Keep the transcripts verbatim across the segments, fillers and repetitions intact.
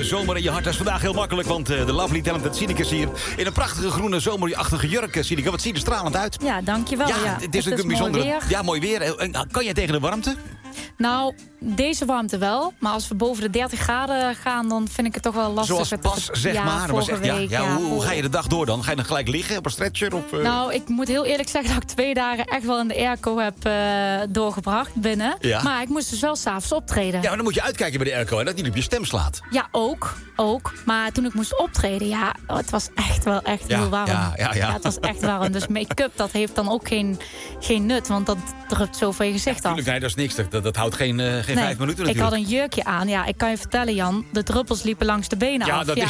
zomer in je hart. Dat is vandaag heel makkelijk, want uh, de lovely talented Sineke is hier. In een prachtige groene zomerachtige jurk, Sineke. Wat ziet er stralend uit. Ja, dankjewel. Ja, ja. het is natuurlijk een bijzondere... Mooi weer. Ja, mooi weer. En, kan jij tegen de warmte? Nou, deze warmte wel. Maar als we boven de dertig graden gaan, dan vind ik het toch wel lastig. Zoals het, pas, zeg ja, maar. Was echt, ja, week, ja, ja, hoe, hoe voor... ga je de dag door dan? Ga je dan gelijk liggen op een stretcher? Of, uh... Nou, ik moet heel eerlijk zeggen dat ik twee dagen echt wel in de airco heb uh, doorgebracht binnen. Ja. Maar ik moest dus wel s'avonds optreden. Ja, maar dan moet je uitkijken bij de airco en dat niet op je stem slaat. Ja, ook. Ook. Maar toen ik moest optreden, ja, het was echt wel echt Ja, heel warm. ja, ja, ja. Het was echt warm. Dus make-up, dat heeft dan ook geen, geen nut. Want dat drupt zo van je gezicht af. Tuurlijk, nee, dat is niks. Dat, dat houdt geen, uh, geen Nee, vijf minuten natuurlijk. ik had een jurkje aan. Ja, ik kan je vertellen, Jan. De druppels liepen langs de benen Ja, af. dat ja, is...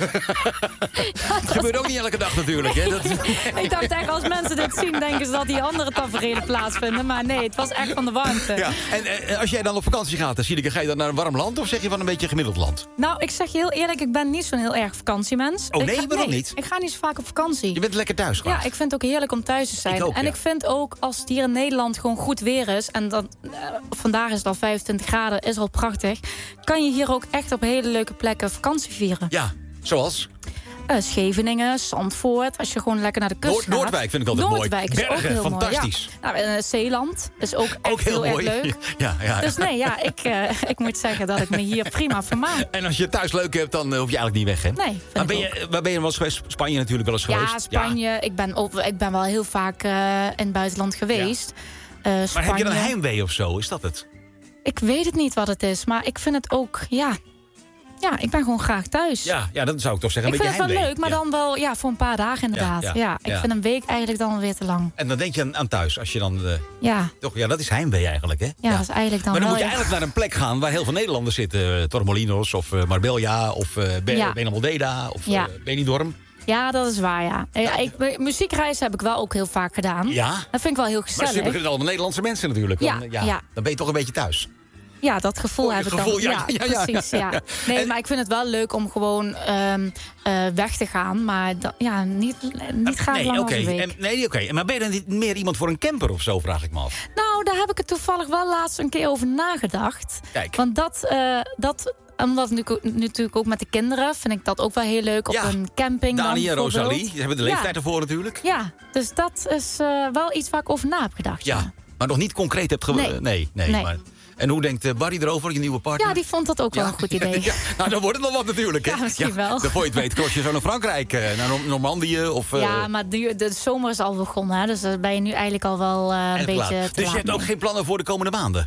dat gebeurt ook niet elke dag natuurlijk. Hè? Dat... Ik dacht echt, als mensen dit zien, denken ze dat die andere taferelen plaatsvinden. Maar nee, het was echt van de warmte. Ja. En uh, als jij dan op vakantie gaat, dan Sineke, ga je dan naar een warm land of zeg je van een beetje gemiddeld land? Nou, ik zeg je heel eerlijk, ik ben niet zo'n heel erg vakantiemens. Oh nee, ik ga, waarom nee, niet? Ik ga niet zo vaak op vakantie. Je bent lekker thuis gewoon. Ja, ik vind het ook heerlijk om thuis te zijn. Ik ook, en ja. ik vind ook, als het hier in Nederland gewoon goed weer is... en dan, uh, vandaag is het al vijfentwintig graden, is al prachtig... kan je hier ook echt op hele leuke plekken vakantie vieren. Ja, zoals? Uh, Scheveningen, Zandvoort, als je gewoon lekker naar de kust Noord, gaat. Noordwijk vind ik altijd Noordwijk mooi. is ook Bergen, heel fantastisch. mooi. Ja. Nou, uh, Zeeland is ook echt Ook heel, heel mooi. erg leuk. Ja, ja, ja. Dus nee, ja, ik, uh, ik moet zeggen dat ik me hier prima vermaak. En als je het thuis leuk hebt, dan uh, hoef je eigenlijk niet weg, hè? Nee, vind maar ik ben ook. je, waar ben je wel eens geweest? Spanje natuurlijk wel eens geweest. Ja, Spanje. Ja. Ik, ben op, ik ben wel heel vaak uh, in het buitenland geweest. Ja. Uh, maar heb je dan heimwee of zo? Is dat het? Ik weet het niet wat het is, maar ik vind het ook, ja... Ja, ik ben gewoon graag thuis. Ja, ja dat zou ik toch zeggen. Ik een vind het wel heimwee. leuk, maar ja. dan wel ja, voor een paar dagen inderdaad. Ja, ja, ja, ik ja. vind een week eigenlijk dan weer te lang. En dan denk je aan, aan thuis, als je dan... Uh, ja. Toch, ja, dat is heimwee eigenlijk, hè? Ja, ja. dat is eigenlijk dan Maar dan wel, moet je ja. eigenlijk naar een plek gaan waar heel veel Nederlanders zitten. Uh, Torremolinos of uh, Marbella of uh, Be ja. Benalmádena of ja. uh, Benidorm. Ja, dat is waar, ja. ja ik, muziekreizen heb ik wel ook heel vaak gedaan. Ja? Dat vind ik wel heel gezellig. Maar super, allemaal Nederlandse mensen natuurlijk. Ja, dan, ja, ja. dan ben je toch een beetje thuis. Ja, dat gevoel oh, heb ik gevoel, dan. Ja, ja, ja, precies. Ja, ja. Ja. Nee, en, maar ik vind het wel leuk om gewoon um, uh, weg te gaan. Maar da, ja, niet, niet graag nee, lang okay. als een week. En, nee, oké. Okay. Maar ben je dan niet meer iemand voor een camper of zo, vraag ik me af? Nou, daar heb ik er toevallig wel laatst een keer over nagedacht. Kijk. Want dat... Uh, dat omdat nu, natuurlijk ook met de kinderen vind ik dat ook wel heel leuk op ja. een camping. Dani en Rosalie, die hebben de leeftijd ja. ervoor natuurlijk. Ja, dus dat is uh, wel iets waar ik over na heb gedacht. Ja, ja. maar nog niet concreet hebt ge... Nee. Nee, nee, nee. Maar... En hoe denkt Barry erover, je nieuwe partner? Ja, die vond dat ook ja. wel een goed idee. Ja, nou, dan wordt het nog wat natuurlijk. Hè? Ja, misschien ja, wel. Dan voor je het weet, cross je zo naar Frankrijk, naar Normandië. Of, uh... Ja, maar de, de zomer is al begonnen. Hè, dus daar ben je nu eigenlijk al wel uh, een beetje klaar. te Dus laat je hebt ook mee. geen plannen voor de komende maanden?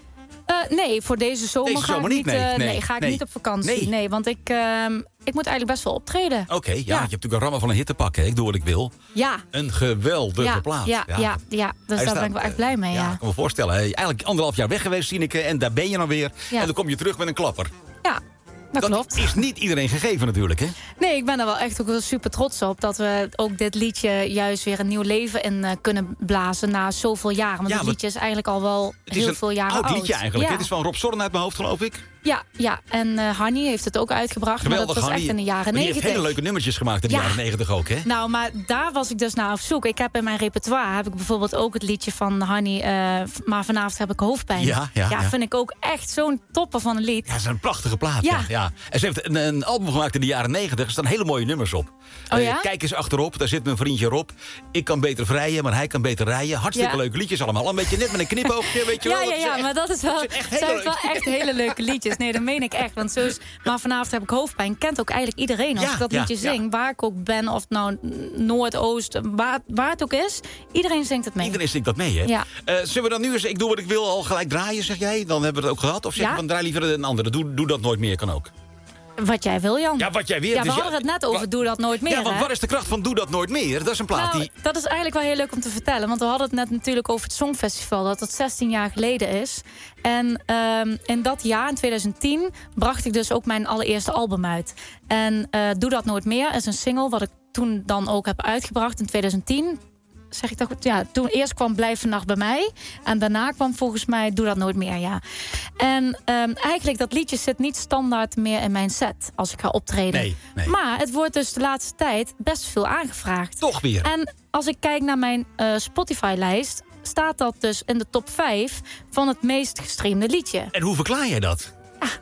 Uh, nee, voor deze zomer, deze ga zomer ik niet. niet, Nee, uh, nee, nee, ga ik nee. niet op vakantie. Nee, nee want ik, uh, ik moet eigenlijk best wel optreden. Oké, okay, ja, ja. je hebt natuurlijk een rammer van een hittepak. Hè? Ik doe wat ik wil. Ja. Een geweldige ja, plaat. Ja, ja, ja, ja. Dus daar staat, ben ik wel echt blij mee. Ja, ja. ik kan me voorstellen. Hè? Eigenlijk anderhalf jaar weg geweest, Sineke. En daar ben je dan weer. Ja. En dan kom je terug met een klapper. Ja. Dat, dat klopt. is niet iedereen gegeven natuurlijk, hè? Nee, ik ben er wel echt ook wel super trots op... dat we ook dit liedje juist weer een nieuw leven in uh, kunnen blazen... na zoveel jaren. Want ja, het liedje is eigenlijk al wel heel veel jaren oud. Het is een oud liedje eigenlijk. Ja. Het is van Rob Zorn uit mijn hoofd, geloof ik. Ja, ja. en uh, Hanny heeft het ook uitgebracht. Geweldig, maar dat was Hanny. echt in de jaren negentig. Die heeft hele leuke nummertjes gemaakt in de ja. jaren negentig ook, hè? Nou, maar daar was ik dus naar op zoek. Ik heb in mijn repertoire heb ik bijvoorbeeld ook het liedje van Hanny... Uh, maar vanavond heb ik hoofdpijn. Ja, ja, ja, ja. vind ik ook echt zo'n topper van een lied. Ja, het is een prachtige plaat. Ja. Ja, ja. En ze heeft een, een album gemaakt in de jaren negentig. Er staan hele mooie nummers op. Oh, ja? uh, kijk eens achterop, daar zit mijn vriendje Rob. Ik kan beter vrijen, maar hij kan beter rijden. Hartstikke ja. leuke liedjes allemaal. Een beetje net met een knipoogje, weet je wel. Ja, ja, ja, maar dat is wel, echt zijn wel echt hele leuke liedjes. Nee, dat meen ik echt. Want zo is, maar vanavond heb ik hoofdpijn. Kent ook eigenlijk iedereen als ja, ik dat ja, liedje zing. Ja. Waar ik ook ben, of het nou Noordoost, waar, waar het ook is. Iedereen zingt het mee. Iedereen zingt dat mee, hè? Ja. Uh, zullen we dan nu eens, ik doe wat ik wil, al gelijk draaien, zeg jij? Dan hebben we het ook gehad. Of zeg ja? je van, draai liever een andere. Doe, doe dat nooit meer, kan ook. Wat jij wil, Jan. Ja, wat jij weer. Ja, we dus hadden ja, het net over wat, Doe dat nooit meer. Ja, want hè? wat is de kracht van Doe dat nooit meer? Dat is een plaat nou, die... Dat is eigenlijk wel heel leuk om te vertellen. Want we hadden het net natuurlijk over het Songfestival. Dat dat zestien jaar geleden is. En um, in dat jaar, in twintig tien, bracht ik dus ook mijn allereerste album uit. En uh, Doe dat nooit meer is een single wat ik toen dan ook heb uitgebracht in twintig tien. Zeg ik dat goed? Ja, toen eerst kwam Blijf vannacht bij mij. En daarna kwam volgens mij Doe dat nooit meer, ja. En um, eigenlijk, dat liedje zit niet standaard meer in mijn set als ik ga optreden. Nee, nee. Maar het wordt dus de laatste tijd best veel aangevraagd. Toch weer. En als ik kijk naar mijn uh, Spotify-lijst, staat dat dus in de top vijf van het meest gestreamde liedje. En hoe verklaar jij dat? Ah,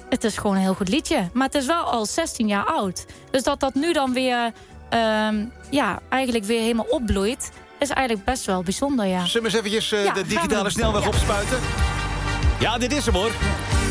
het is gewoon een heel goed liedje. Maar het is wel al zestien jaar oud. Dus dat dat nu dan weer, um, ja, eigenlijk weer helemaal opbloeit, is eigenlijk best wel bijzonder, ja. Zullen we eens eventjes uh, ja, de digitale snelweg ja. opspuiten? Ja, dit is hem hoor.